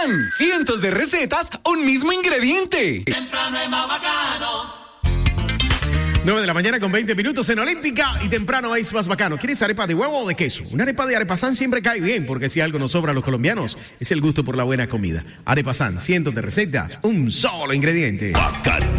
Arepazán, cientos de recetas, un mismo ingrediente. Temprano es más bacano. 9 de la mañana con 20 minutos en Olímpica y temprano es más bacano. ¿Quieres arepa de huevo o de queso? Una arepa de Arepazán siempre cae bien, porque si algo nos sobra a los colombianos es el gusto por la buena comida. Arepazán, cientos de recetas, un solo ingrediente.